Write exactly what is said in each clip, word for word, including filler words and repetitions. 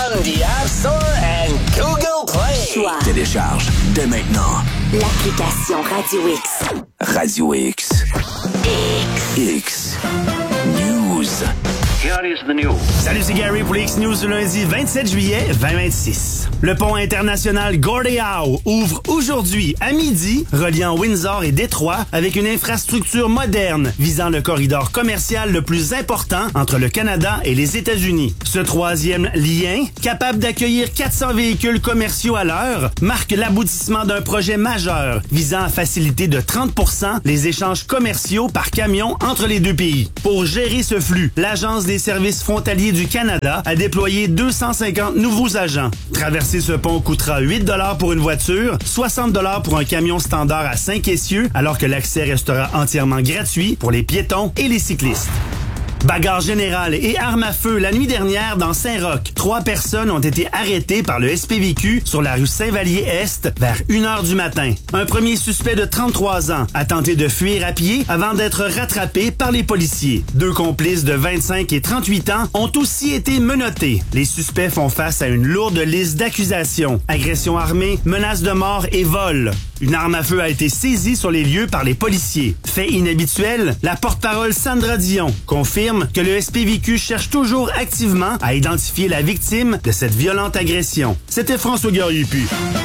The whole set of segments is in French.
on the App Store and Google Play. Choix. Télécharge dès maintenant l'application Radio X. Radio X. X. X. News. Here is the news. Salut, c'est Gary pour les X-News du lundi vingt-sept juillet vingt vingt-six. Le pont international Gordie Howe ouvre aujourd'hui à midi, reliant Windsor et Détroit avec une infrastructure moderne visant le corridor commercial le plus important entre le Canada et les États-Unis. Ce troisième lien, capable d'accueillir quatre cents véhicules commerciaux à l'heure, marque l'aboutissement d'un projet majeur visant à faciliter de trente pour cent les échanges commerciaux par camion entre les deux pays. Pour gérer ce flux, l'Agence des services frontaliers du Canada a déployé deux cent cinquante nouveaux agents. Traverser ce pont coûtera huit dollars pour une voiture, soixante dollars pour un camion standard à cinq essieux, alors que l'accès restera entièrement gratuit pour les piétons et les cyclistes. Bagarre générale et armes à feu la nuit dernière dans Saint-Roch. Trois personnes ont été arrêtées par le S P V Q sur la rue Saint-Vallier-Est vers une heure du matin. Un premier suspect de trente-trois ans a tenté de fuir à pied avant d'être rattrapé par les policiers. Deux complices de vingt-cinq et trente-huit ans ont aussi été menottés. Les suspects font face à une lourde liste d'accusations. Agression armée, menace de mort et vol. Une arme à feu a été saisie sur les lieux par les policiers. Fait inhabituel, la porte-parole Sandra Dion confirme que le S P V Q cherche toujours activement à identifier la victime de cette violente agression. C'était François Gariupi.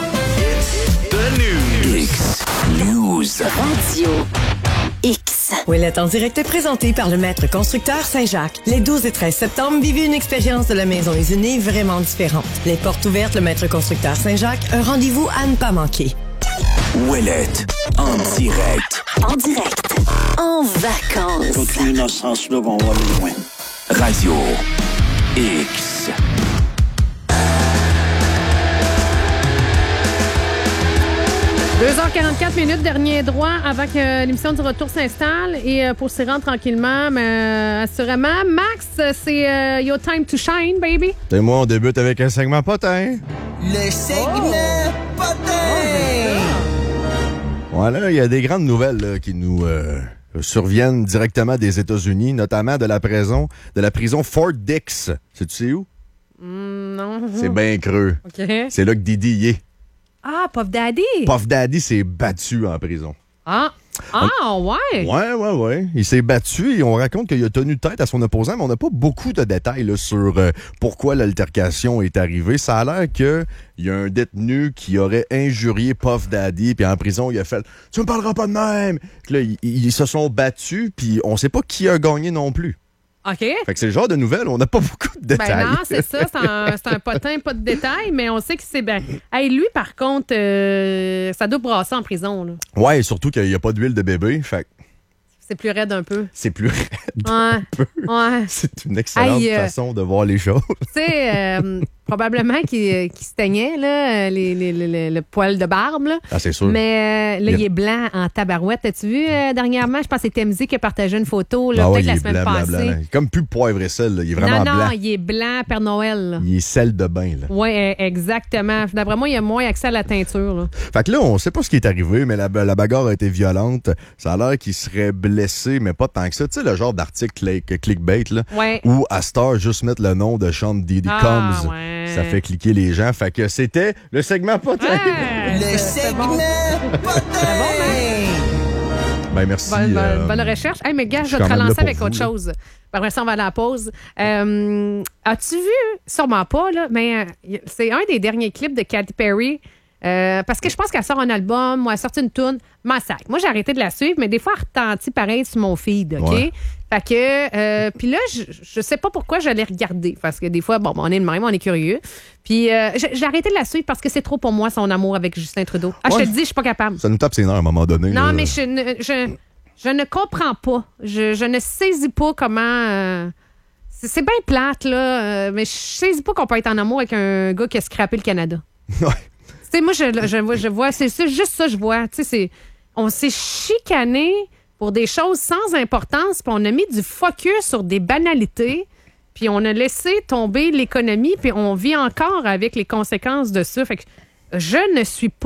X News. Radio X. Ouellette en direct est présenté par le maître constructeur Saint-Jacques. Les douze et treize septembre, vivez une expérience de la maison usinée vraiment différente. Les portes ouvertes, le maître constructeur Saint-Jacques, un rendez-vous à ne pas manquer. Ouellette en direct. En direct. En vacances. Toute l'innocence, là, on va aller loin. Radio X. deux heures quarante-quatre minutes, dernier droit avant que l'émission du retour s'installe. Et pour s'y rendre tranquillement, mais euh, assurément, Max, c'est euh, your time to shine, baby. Et moi, on débute avec un segment potin. Le segment Oh. potin. Voilà, il y a des grandes nouvelles là, qui nous euh, surviennent directement des États-Unis, notamment de la prison, de la prison Fort Dix. Sais-tu sais où? Mm, non. C'est bien creux. OK. C'est là que Didi y est. Ah, Puff Daddy. Puff Daddy s'est battu en prison. Ah. Ah, ouais. Ouais, ouais, ouais. Il s'est battu et on raconte qu'il a tenu tête à son opposant, mais on n'a pas beaucoup de détails là, sur euh, pourquoi l'altercation est arrivée. Ça a l'air qu'il y a un détenu qui aurait injurié Puff Daddy, puis en prison, il a fait « Tu me parleras pas de même! » Puis là, ils, ils se sont battus, puis on sait pas qui a gagné non plus. OK. Fait que c'est le genre de nouvelles, on n'a pas beaucoup de détails. Ben non, c'est ça, c'est un, c'est un potin, pas de détails, mais on sait que c'est bien. Hey, lui, par contre, euh, ça doit brasser en prison, là. Ouais, et surtout qu'il n'y a pas d'huile de bébé, fait que C'est plus raide un peu. c'est plus raide Ouais. un peu. Ouais. C'est une excellente Hey, euh, façon de voir les choses. Tu sais, euh, probablement qu'il qu'il se teignait, là, les, les, les- le poil de barbe, là. Ah, c'est sûr. Mais euh, là, Il- il est blanc en tabarouette. As-tu vu euh, dernièrement? Je pense que c'est T M Z qui a partagé une photo, là, Ah ouais, peut-être il la est semaine blanc, blanc, passée. blanc, là. Comme plus poivre et sel, là. Il est vraiment non, non, blanc. il est blanc, Père Noël. là. Il est sel de bain, là. Oui, exactement. D'après moi, il y a moins accès à la teinture. Là. Fait que là, on sait pas ce qui est arrivé, mais la, la bagarre a été violente. Ça a l'air qu'il serait blessé, mais pas tant que ça. Tu sais, le genre d'article click- clickbait, là, Ouais. où à Star, juste mettre le nom de Sean Diddy Ah, Combs, ouais. ça fait cliquer les gens. Fait que c'était le segment potin. Ouais, Le c'est- c'est segment bon. potin. Ben, merci. Bonne, bonne- euh, bonne recherche. Hey, mais gars, je je suis vais te quand même relancer là pour avec autre vous, là. chose. Après ça, on va à la pause. Euh, as-tu vu, sûrement pas, là, mais euh, c'est un des derniers clips de Katy Perry. euh, parce que je pense qu'elle sort un album ou elle sort une tune, massacre. Moi, j'ai arrêté de la suivre, mais des fois, elle retentit pareil sur mon feed, OK? Ouais. Fait que, euh, puis là, je, je sais pas pourquoi j'allais regarder. Parce que des fois, bon, on est le même, on est curieux. Puis euh, j'ai j'ai arrêté de la suivre parce que c'est trop pour moi, son amour avec Justin Trudeau. Ah, je Ouais. te le dis, je suis pas capable. Ça nous tape ses nerfs à un moment donné. Non, là. mais je ne, je, je ne comprends pas. Je, je ne saisis pas comment. euh, c'est c'est bien plate, là, euh, mais je saisis pas qu'on peut être en amour avec un gars qui a scrappé le Canada. Ouais. Tu sais, moi, je, je, vois- je vois, c'est c'est juste ça que je vois. Tu sais, c'est- on s'est chicané pour des choses sans importance, puis on a mis du focus sur des banalités, puis on a laissé tomber l'économie, puis on vit encore avec les conséquences de ça. Fait que je ne suis pas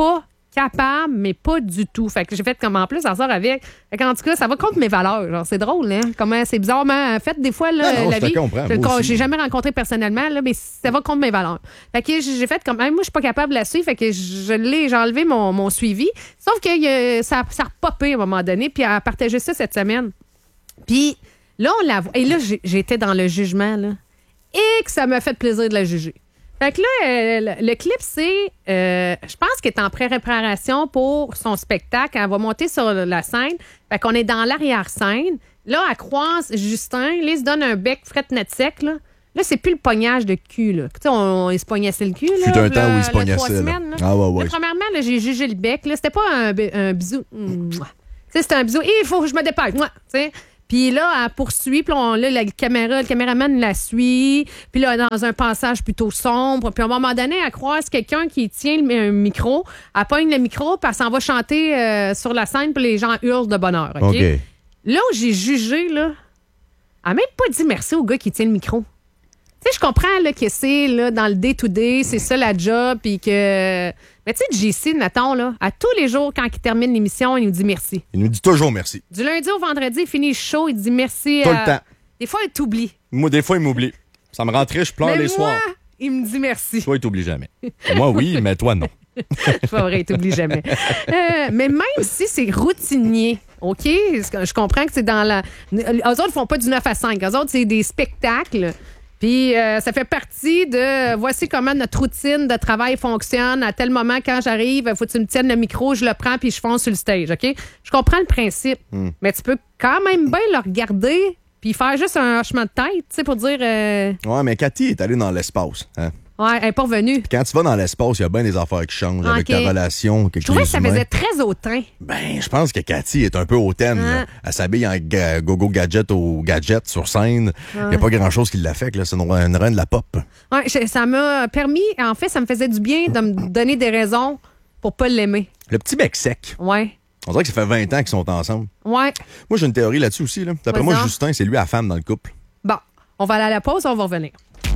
capable, mais pas du tout. Fait que j'ai fait comme en plus, ça sort avec. Fait qu'en tout cas, ça va contre mes valeurs. Genre, c'est drôle, hein? Comment c'est bizarrement fait des fois, là, non, non, la je te vie. comprends, Je- moi aussi. j'ai jamais rencontré personnellement, là, mais ça va contre mes valeurs. Fait que j'ai fait comme, hey, moi, je suis pas capable de la suivre. Fait que je l'ai, j'ai enlevé mon, mon suivi. Sauf que euh, ça, ça a repopé à un moment donné, puis elle a partagé ça cette semaine. Puis là, on la voit. Et là, j'ai- j'étais dans le jugement, là. Et que ça m'a fait plaisir de la juger. Fait que là, euh, le, le clip, c'est... euh, je pense qu'elle est en pré-réparation pour son spectacle. Elle va monter sur la scène. Fait qu'on est dans l'arrière-scène. Là, elle croise Justin. Là, il se donne un bec fret net sec, là. Là, c'est plus le pognage de cul, là. Tu sais, on, on- il se pognassait le cul, là. Fut un le- temps où il se le pognassait, trois là. semaines, là. Ah ouais, ouais. Là, premièrement, là, j'ai jugé le bec, là. C'était pas un, bi- un bisou. Mouah. Tu sais, c'était un bisou. Il faut que je me dépêche, moi. Tu sais. Puis là, elle poursuit, puis on, là, la caméra, le caméraman la suit, puis là, dans un passage plutôt sombre, puis à un moment donné, elle croise quelqu'un qui tient le un micro, elle pogne le micro, puis elle s'en va chanter euh, sur la scène, puis les gens hurlent de bonheur, OK? OK. Là où j'ai jugé, là, elle n'a même pas dit merci au gars qui tient le micro. Tu sais, je comprends là, que c'est là, dans le day-to-day, c'est ça la job, puis que... Mais tu sais, J C, mettons, là, à tous les jours, quand il termine l'émission, il nous dit merci. Il nous dit toujours merci. Du lundi au vendredi, il finit le show, il dit merci. Tout à- le temps. Des fois, il t'oublie. Moi, des fois, il m'oublie. Ça me rend triste, je pleure Mais les moi, soirs. il me dit merci. Toi, il t'oublie jamais. Moi, oui, mais toi, non. C'est pas vrai, il t'oublie jamais. Euh, mais même si c'est routinier, OK? Je comprends que c'est dans la... Eux autres, ils font pas du neuf à cinq. Eux autres, c'est des spectacles. Puis euh, ça fait partie de voici comment notre routine de travail fonctionne. À tel moment, quand j'arrive, faut que tu me tiennes le micro, je le prends puis je fonce sur le stage, OK? Je comprends le principe, Mm. mais tu peux quand même bien le regarder puis faire juste un hochement de tête, tu sais, pour dire euh, Ouais, mais Cathy est allée dans l'espace. Hein? ouais, elle est pas revenue. Quand tu vas dans l'espace, il y a bien des affaires qui changent Ah, avec ok. ta relation avec Je trouvais les que ça humains. faisait très hautain. Ben, je pense que Cathy est un peu hautaine. Ah. là. Elle s'habille en ga- gogo gadget au gadget sur scène. Il n'y a pas grand-chose qui l'affecte. là. C'est une, une reine de la pop. Ouais, je- ça m'a permis, en fait, ça me faisait du bien de me donner des raisons pour pas l'aimer. Le petit bec sec. Ouais. On dirait que ça fait vingt ans qu'ils sont ensemble. Ouais. Moi, j'ai une théorie là-dessus aussi. Là. D'après Vas-y moi, donc. Justin, c'est lui la femme dans le couple. Bon, on va aller à la pause, on va revenir.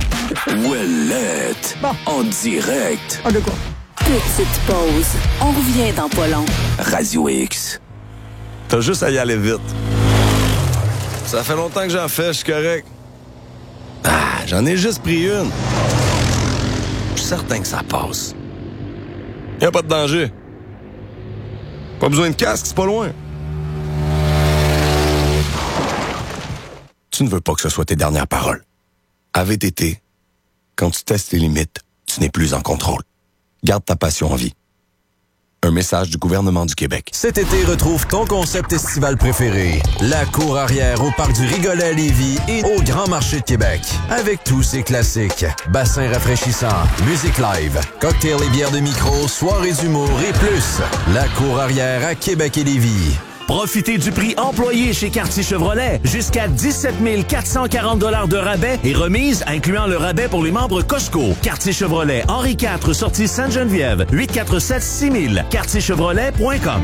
Ouellette. En direct. Oh, de quoi? Petite pause. On revient dans pas long. Radio X. T'as juste à y aller vite. Ça fait longtemps que j'en fais, je suis correct. Ah, j'en ai juste pris une. Je suis certain que ça passe. Y a pas de danger. Pas besoin de casque, c'est pas loin. Tu ne veux pas que ce soit tes dernières paroles. À V T T, quand tu testes tes limites, tu n'es plus en contrôle. Garde ta passion en vie. Un message du gouvernement du Québec. Cet été, retrouve ton concept estival préféré. La cour arrière au Parc du Rigolet à Lévis et au Grand Marché de Québec. Avec tous ses classiques. Bassins rafraîchissants, musique live, cocktails et bières de micro, soirées d'humour et plus. La cour arrière à Québec et Lévis. Profitez du prix employé chez Quartier Chevrolet. Jusqu'à dix-sept mille quatre cent quarante dollars de rabais et remise, incluant le rabais pour les membres Costco. Quartier Chevrolet, Henri quatre, sortie Sainte-Geneviève, huit quatre sept six mille, quartier chevrolet point com.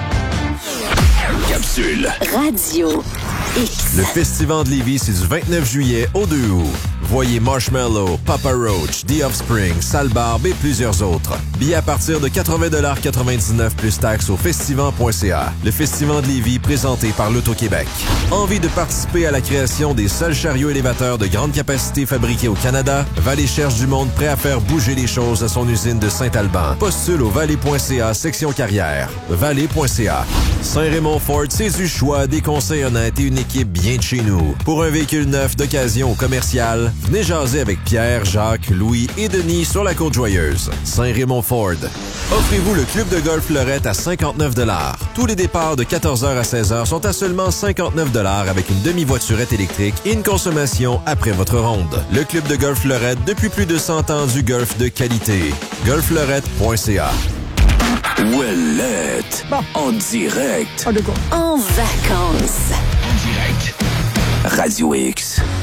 Capsule. Radio X. Le Festival de Lévis, c'est du vingt-neuf juillet au deux août. Voyez Marshmallow, Papa Roach, The Offspring, Sale Barbe et plusieurs autres. Billets à partir de quatre-vingts dollars quatre-vingt-dix-neuf plus taxes au festival point c a. Le Festival de Lévis présenté par l'Auto-Québec. Envie de participer à la création des seuls chariots élévateurs de grande capacité fabriqués au Canada? Vallée cherche du monde prêt à faire bouger les choses à son usine de Saint-Alban. Postule au vallée point c a, section carrière. vallée point c a. Saint-Raymond Ford, c'est du choix, des conseils honnêtes et une équipe bien de chez nous. Pour un véhicule neuf d'occasion ou commercial, venez jaser avec Pierre, Jacques, Louis et Denis sur la Côte-Joyeuse. Saint-Raymond Ford. Offrez-vous le club de golf Lorette à cinquante-neuf dollars. Tous les départs de quatorze heures à seize heures sont à seulement cinquante-neuf dollars avec une demi-voiturette électrique et une consommation après votre ronde. Le club de golf Lorette, depuis plus de cent ans du golf de qualité. golf lorette point c a. Ouellette. En direct. En vacances. Radio X.